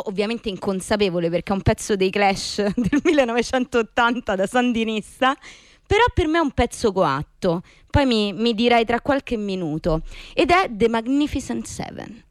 ovviamente inconsapevole perché è un pezzo dei Clash del 1980 da sandinista, però per me è un pezzo coatto, poi mi dirai tra qualche minuto, ed è The Magnificent Seven.